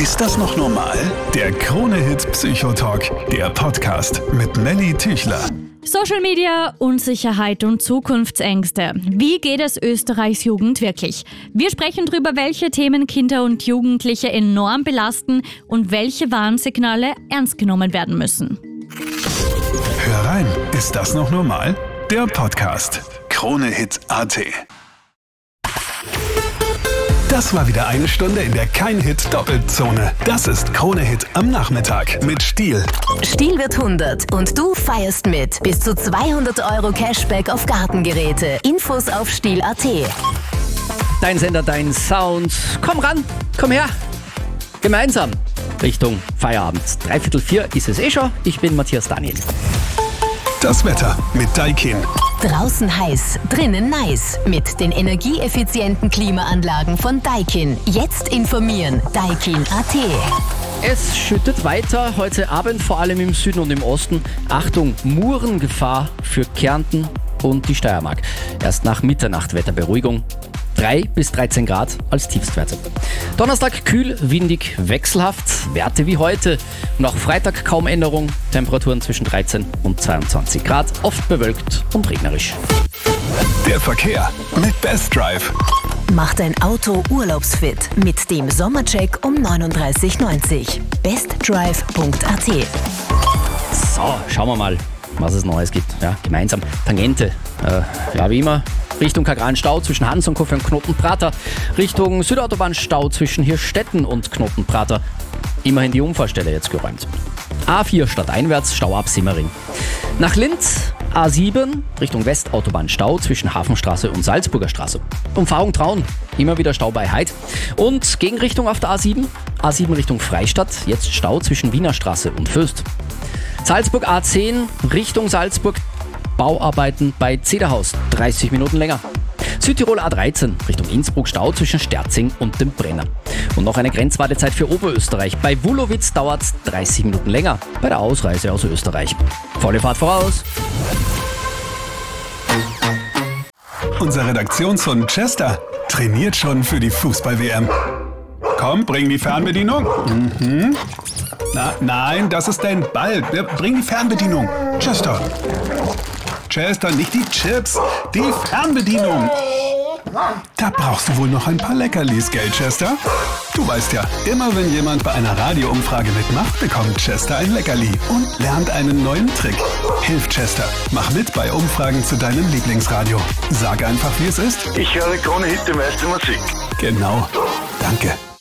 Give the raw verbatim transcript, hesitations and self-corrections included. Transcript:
Ist das noch normal? Der Krone-Hit Psychotalk, der Podcast mit Melly Tüchler. Social Media, Unsicherheit und Zukunftsängste. Wie geht es Österreichs Jugend wirklich? Wir sprechen darüber, welche Themen Kinder und Jugendliche enorm belasten und welche Warnsignale ernst genommen werden müssen. Hör rein, ist das noch normal? Der Podcast. Krone-Hit Punkt a t. Das war wieder eine Stunde in der Kein-Hit-Doppelzone. Das ist Krone-Hit am Nachmittag mit Stihl. Stihl wird hundert und du feierst mit. Bis zu zweihundert Euro Cashback auf Gartengeräte. Infos auf stihl Punkt a t. Dein Sender, dein Sound. Komm ran, komm her. Gemeinsam Richtung Feierabend. Dreiviertel vier ist es eh schon. Ich bin Matthias Daniel. Das Wetter mit Daikin. Draußen heiß, drinnen nice. Mit den energieeffizienten Klimaanlagen von Daikin. Jetzt informieren. Daikin Punkt a t. Es schüttet weiter, heute Abend vor allem im Süden und im Osten. Achtung, Murengefahr für Kärnten und die Steiermark. Erst nach Mitternacht Wetterberuhigung. drei bis dreizehn Grad als Tiefstwerte. Donnerstag kühl, windig, wechselhaft, Werte wie heute. Und auch Freitag kaum Änderung, Temperaturen zwischen dreizehn und zweiundzwanzig Grad, oft bewölkt und regnerisch. Der Verkehr mit Best Drive. Mach dein Auto urlaubsfit mit dem Sommercheck um neununddreißig neunzig. bestdrive Punkt a t. So, schauen wir mal, was es Neues gibt. Ja, gemeinsam. Tangente, äh, ja wie immer. Richtung Kagran-Stau zwischen Hans und Hof und Knotenprater. Richtung Südautobahn-Stau zwischen Hirstetten und Knotenprater. Immerhin die Unfallstelle jetzt geräumt. A vier stadteinwärts, Stau ab Simmering. Nach Linz, A sieben, Richtung Westautobahn-Stau zwischen Hafenstraße und Salzburger Straße. Umfahrung Traun, immer wieder Stau bei Heid. Und Gegenrichtung auf der A sieben, A sieben Richtung Freistadt, jetzt Stau zwischen Wiener Straße und Fürst. Salzburg A zehn, Richtung Salzburg, Bauarbeiten bei Zederhaus, dreißig Minuten länger. Südtirol A dreizehn, Richtung Innsbruck, Stau zwischen Sterzing und dem Brenner. Und noch eine Grenzwartezeit für Oberösterreich. Bei Wulowitz dauert es dreißig Minuten länger bei der Ausreise aus Österreich. Volle Fahrt voraus. Unser Redaktionshund Chester trainiert schon für die Fußball-W M. Komm, bring die Fernbedienung. Mhm. Na, nein, das ist dein Ball. Bring die Fernbedienung. Chester. Chester, nicht die Chips, die Fernbedienung. Da brauchst du wohl noch ein paar Leckerlis, gell, Chester? Du weißt ja, immer wenn jemand bei einer Radioumfrage mitmacht, bekommt Chester ein Leckerli und lernt einen neuen Trick. Hilf Chester, mach mit bei Umfragen zu deinem Lieblingsradio. Sag einfach, wie es ist. Ich höre Krone-Hit, die meiste Musik. Genau. Danke.